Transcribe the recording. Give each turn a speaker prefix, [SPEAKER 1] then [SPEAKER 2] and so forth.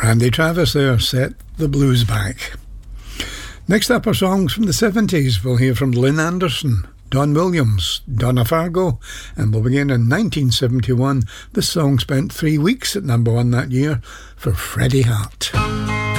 [SPEAKER 1] Andy Travis there, Set the Blues Back. Next up are songs from the 70s. We'll hear from Lynn Anderson, Don Williams, Donna Fargo, and we'll begin in 1971. This song spent 3 weeks at number one that year for Freddie Hart.